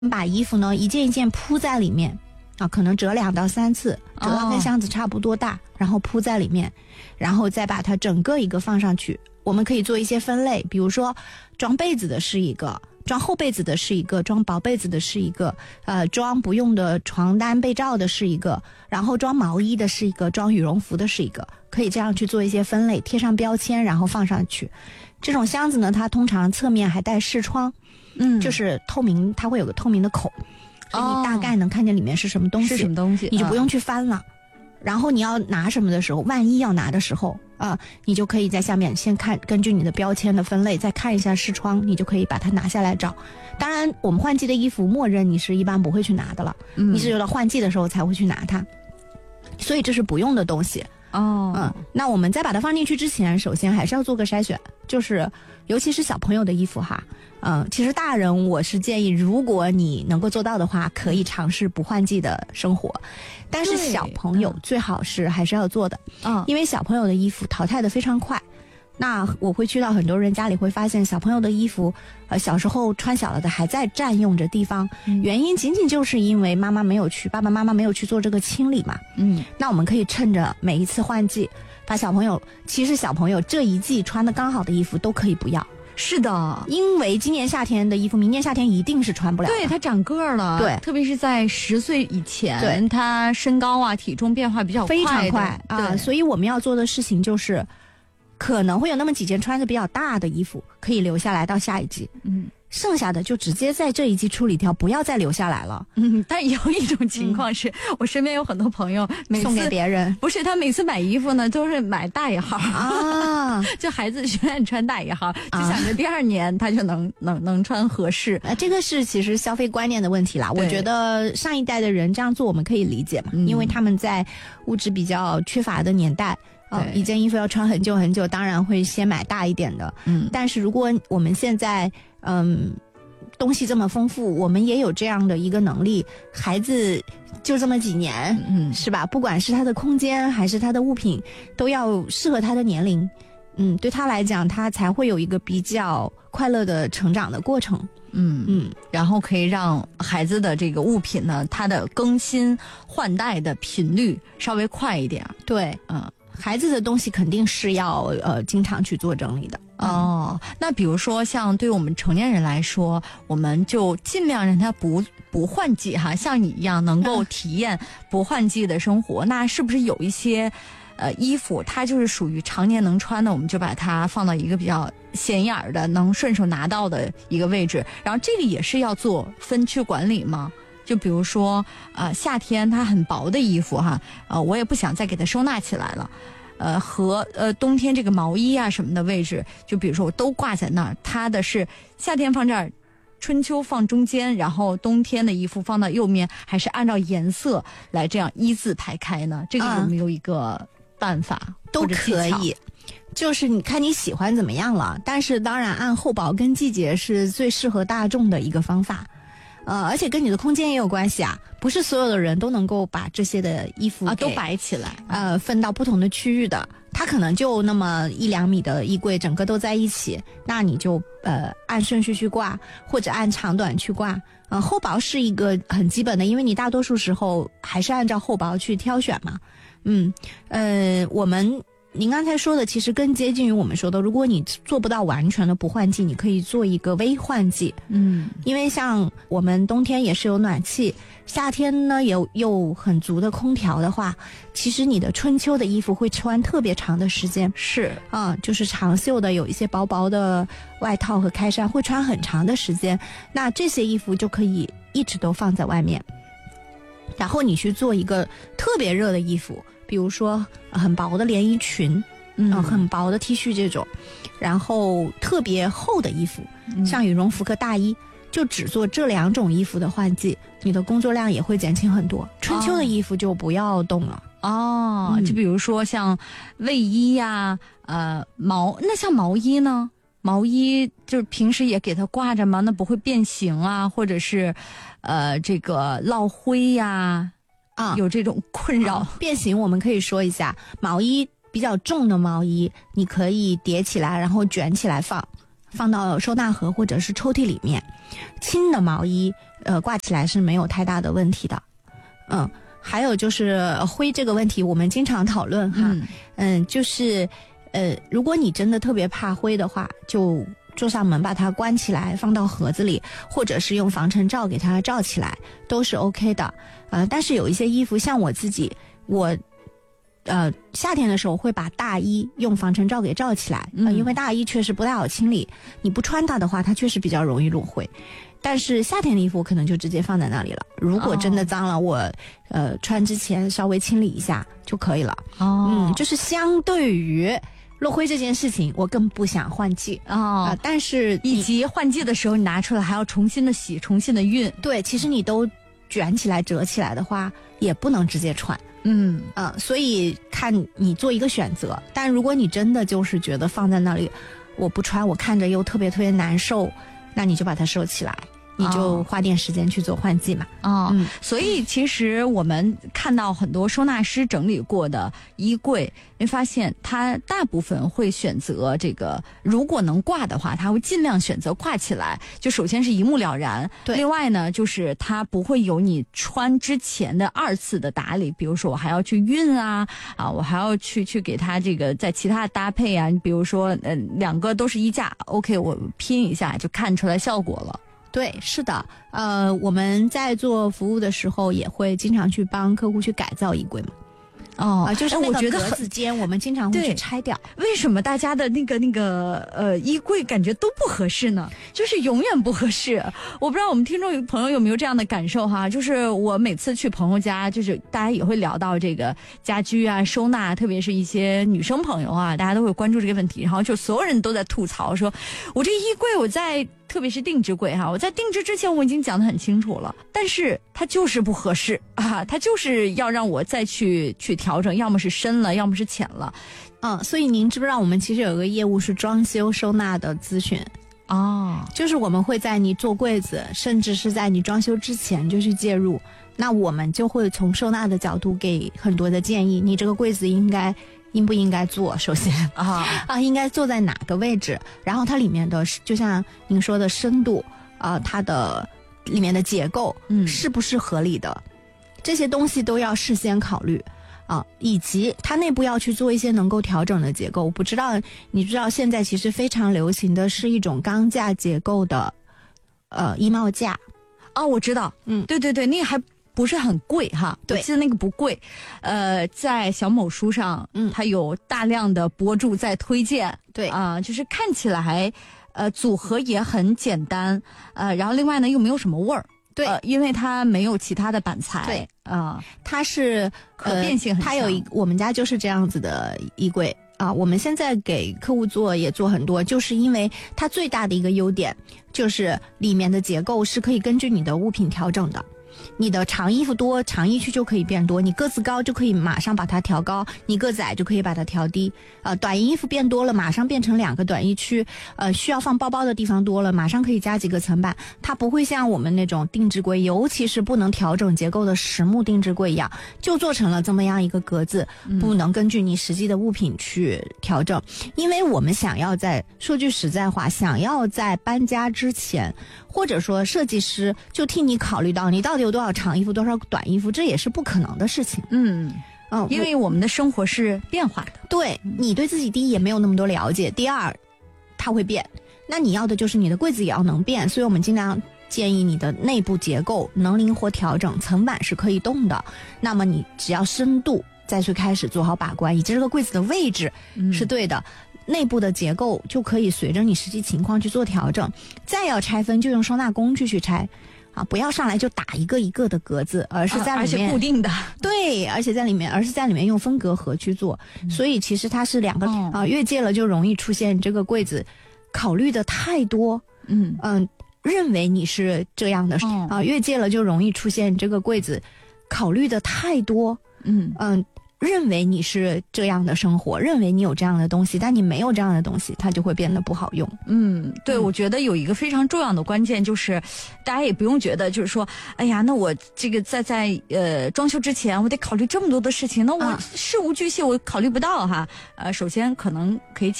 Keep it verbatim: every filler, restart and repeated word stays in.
把衣服呢一件一件铺在里面啊，可能折两到三次，折到跟箱子差不多大，哦、然后铺在里面，然后再把它整个一个放上去。我们可以做一些分类，比如说装被子的是一个，装厚被子的是一个，装薄被子的是一个，呃，装不用的床单被罩的是一个，然后装毛衣的是一个，装羽绒服的是一个，可以这样去做一些分类，贴上标签，然后放上去。这种箱子呢，它通常侧面还带视窗，嗯，就是透明，它会有个透明的口，所以你大概能看见里面是什么东西， 是什么东西， 你就不用去翻了。嗯、然后你要拿什么的时候，万一要拿的时候。啊，你就可以在下面先看，根据你的标签的分类，再看一下视窗，你就可以把它拿下来找。当然，我们换季的衣服，默认你是一般不会去拿的了，嗯、你只有到换季的时候才会去拿它，所以这是不用的东西。 哦， 嗯，那我们在把它放进去之前，首先还是要做个筛选，就是尤其是小朋友的衣服哈，嗯，其实大人我是建议，如果你能够做到的话，可以尝试不换季的生活，但是小朋友最好是还是要做的，嗯，因为小朋友的衣服淘汰的非常快。那我会去到很多人家里，会发现小朋友的衣服，呃，小时候穿小了的还在占用着地方，嗯、原因仅仅就是因为妈妈没有去，爸爸妈妈没有去做这个清理嘛。嗯，那我们可以趁着每一次换季，把小朋友，其实小朋友这一季穿的刚好的衣服都可以不要。 是的， 因为今年夏天的衣服，明年夏天一定是穿不了的。 对，他长个儿了， 对， 特别是在十岁以前，对，他身高啊、体重变化比较快， 非常快啊。所以我们要做的事情就是。可能会有那么几件穿着比较大的衣服可以留下来到下一季，嗯，剩下的就直接在这一季处理掉，不要再留下来了。 嗯，但有一种情况是、嗯、我身边有很多朋友每次送给别人， 不是他每次买衣服呢都是买大一号啊，就孩子永远穿大一号，就想着第二年他就能能能穿合适。 呃，这个是其实消费观念的问题啦。我觉得上一代的人这样做我们可以理解嘛，嗯、因为他们在物质比较缺乏的年代。哦，一件衣服要穿很久很久，当然会先买大一点的。嗯，但是如果我们现在嗯东西这么丰富，我们也有这样的一个能力，孩子就这么几年，嗯，是吧？不管是他的空间还是他的物品，都要适合他的年龄。嗯，对他来讲，他才会有一个比较快乐的成长的过程。 嗯嗯，然后可以让孩子的这个物品呢，它的更新换代的频率稍微快一点。 对，嗯。孩子的东西肯定是要呃经常去做整理的。 哦，那比如说像对我们成年人来说，我们就尽量让他不不换季哈，像你一样能够体验不换季的生活。嗯、那是不是有一些呃衣服，它就是属于常年能穿的，我们就把它放到一个比较显眼的、能顺手拿到的一个位置？然后这个也是要做分区管理吗？就比如说，呃，夏天它很薄的衣服哈，呃，我也不想再给它收纳起来了，呃，和呃冬天这个毛衣啊什么的位置，就比如说我都挂在那儿，它的是夏天放这儿，春秋放中间，然后冬天的衣服放到右面，还是按照颜色来这样一字排开呢？这个有没有一个办法？嗯、 都可以。就是你看你喜欢怎么样了，但是当然按厚薄跟季节是最适合大众的一个方法。呃，而且跟你的空间也有关系啊，不是所有的人都能够把这些的衣服啊都摆起来， 呃，分到不同的区域的。它可能就那么一两米的衣柜，整个都在一起，那你就呃按顺序去挂，或者按长短去挂。呃，厚薄是一个很基本的，因为你大多数时候还是按照厚薄去挑选嘛。嗯，呃，我们。您刚才说的其实更接近于我们说的，如果你做不到完全的不换季，你可以做一个微换季。嗯，因为像我们冬天也是有暖气，夏天呢有有很足的空调的话，其实你的春秋的衣服会穿特别长的时间。 是啊、嗯，就是长袖的有一些薄薄的外套和开衫会穿很长的时间，那这些衣服就可以一直都放在外面。然后你去做一个特别热的衣服，比如说、呃、很薄的连衣裙，嗯、呃，很薄的 T 恤这种，然后特别厚的衣服，嗯、像羽绒服和大衣，就只做这两种衣服的换季，你的工作量也会减轻很多。春秋的衣服就不要动了。 哦，嗯、就比如说像卫衣呀、呃毛，那像毛衣呢？毛衣就是平时也给它挂着吗？那不会变形啊，或者是，呃，这个落灰呀，啊，有这种困扰、 啊。变形我们可以说一下，毛衣比较重的毛衣，你可以叠起来，然后卷起来放。 放到收纳盒或者是抽屉里面。轻的毛衣，呃，挂起来是没有太大的问题的。嗯，还有就是灰这个问题，我们经常讨论哈。嗯, 嗯，就是呃，如果你真的特别怕灰的话，就做上门把它关起来，放到盒子里，或者是用防尘罩给它罩起来，都是 OK 的。呃，但是有一些衣服，像我自己，我。呃，夏天的时候会把大衣用防尘罩给罩起来，呃、因为大衣确实不太好清理，你不穿它的话，它确实比较容易落灰。但是夏天的衣服可能就直接放在那里了，如果真的脏了，我呃穿之前稍微清理一下就可以了。 哦， 嗯，就是相对于落灰这件事情，我更不想换季哦、 呃，但是以及换季的时候你拿出来还要重新的洗，重新的熨。 对，其实你都卷起来折起来的话，也不能直接穿。 嗯嗯、呃，所以看你做一个选择。但如果你真的就是觉得放在那里我不穿，我看着又特别特别难受，那你就把它收起来，你就花点时间去做换季嘛。 哦，嗯，所以其实我们看到很多收纳师整理过的衣柜，会发现他大部分会选择这个，如果能挂的话，他会尽量选择挂起来。就首先是一目了然， 对。 另外呢，就是他不会有你穿之前的二次的打理，比如说我还要去熨啊，啊，我还要去去给他这个在其他的搭配啊，你比如说，呃，两个都是衣架 ，OK， 我拼一下就看出来效果了。 对，是的，呃，我们在做服务的时候也会经常去帮客户去改造衣柜嘛。 哦、 呃，就是那我觉得个格子间，我们经常会去拆掉。 为什么大家的那个那个呃衣柜感觉都不合适呢？就是永远不合适。我不知道我们听众朋友有没有这样的感受哈？就是我每次去朋友家，就是大家也会聊到这个家居啊、收纳，特别是一些女生朋友啊，大家都会关注这个问题，然后就所有人都在吐槽说，我这衣柜我在。特别是定制柜哈，我在定制之前我已经讲得很清楚了，但是它就是不合适啊，它就是要让我再去去调整，要么是深了，要么是浅了。 嗯，所以您知不知道我们其实有个业务是装修收纳的咨询哦， 就是我们会在你做柜子，甚至是在你装修之前就去介入，那我们就会从收纳的角度给很多的建议，你这个柜子应该应不应该做，首先啊啊，应该坐在哪个位置，然后它里面的就像您说的深度啊、呃，它的里面的结构嗯是不是合理的、嗯、这些东西都要事先考虑啊，以及它内部要去做一些能够调整的结构。我不知道你知道现在其实非常流行的是一种钢架结构的呃衣帽架。 哦，我知道，嗯，对对对，那个还不是很贵哈， 对， 我记得那个不贵，呃，在小某书上，嗯，它有大量的博主在推荐， 对啊、呃，就是看起来，呃，组合也很简单，呃，然后另外呢又没有什么味儿， 对、 呃，因为它没有其他的板材， 对啊、呃， 它是可变性很强、 呃，它有一我们家就是这样子的衣柜啊，我们现在给客户做也做很多，就是因为它最大的一个优点就是里面的结构是可以根据你的物品调整的。你的长衣服多，长衣区就可以变多；你个子高就可以马上把它调高，你个子矮就可以把它调低。呃，短衣服变多了，马上变成两个短衣区。呃，需要放包包的地方多了，马上可以加几个层板。它不会像我们那种定制柜，尤其是不能调整结构的实木定制柜一样，就做成了这么样一个格子，不能根据你实际的物品去调整。嗯、因为我们想要在说句实在话，想要在搬家之前，或者说设计师就替你考虑到你到底有多少长衣服多少短衣服，这也是不可能的事情。 嗯嗯，因为我们的生活是变化的， 对，你对自己第一也没有那么多了解，第二它会变，那你要的就是你的柜子也要能变，所以我们尽量建议你的内部结构能灵活调整，层板是可以动的，那么你只要深度再去开始做好把关，以及这个柜子的位置是对的、嗯、内部的结构就可以随着你实际情况去做调整，再要拆分就用收纳工具去拆啊，不要上来就打一个一个的格子，而是在里面、啊、而且固定的， 对，而且在里面，而是在里面用分隔盒去做，嗯、所以其实它是两个、哦、啊，越界了就容易出现这个柜子考虑的太多，嗯嗯，认为你是这样的、哦、啊，越界了就容易出现这个柜子考虑的太多，嗯嗯。认为你是这样的生活，认为你有这样的东西，但你没有这样的东西，它就会变得不好用。 嗯，对，嗯、我觉得有一个非常重要的关键就是，大家也不用觉得就是说，哎呀，那我这个在在呃装修之前，我得考虑这么多的事情，那我事无巨细我考虑不到哈。呃，首先可能可以请。